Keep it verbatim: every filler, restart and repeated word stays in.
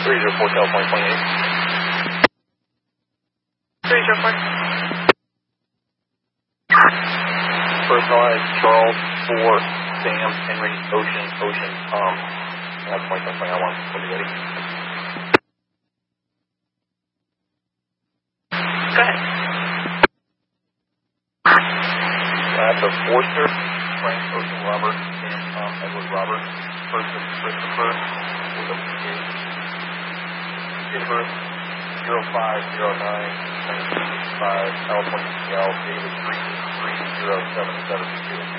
three zero four, California twenty-eight. three zero four. Personalized Charles four, Sam, Henry, Ocean, Ocean, Tom. That's twenty seven twenty one. When you ready? Go ahead. That's a Forster, Frank, Ocean, Robert, Sam, Tom, Edward, Robert, Person, Christopher, with a P A. Date of birth, zero five zero nine nineteen eighty-five, California, David three three zero seven seven two.